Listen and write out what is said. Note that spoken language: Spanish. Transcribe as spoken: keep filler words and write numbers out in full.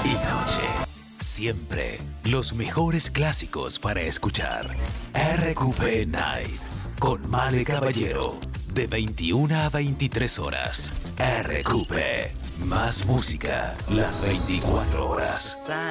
y noche. Siempre los mejores clásicos para escuchar. R Q P Night con Male Caballero. De veintiuna a veintitrés horas. R Q P. Más música las veinticuatro horas.